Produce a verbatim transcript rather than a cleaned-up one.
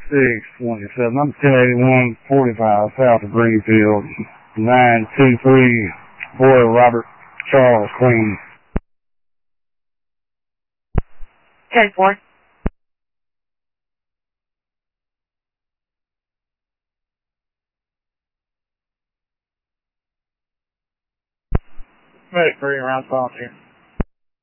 six twenty-seven. I'm ten eighty-one forty-five south of Greenfield. nine two three Boy Robert Charles Queen. ten four. Medic three around volunteer.